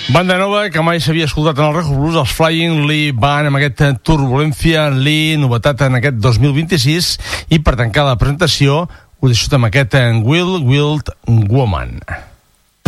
Banda nova que mai s'havia escoltat en el Record Blues, els Flying Lee Band, amb aquest Turbulència Lee, novetat en aquest 2026, i per tancar la presentació ho deixo amb aquest Wild Wild Woman.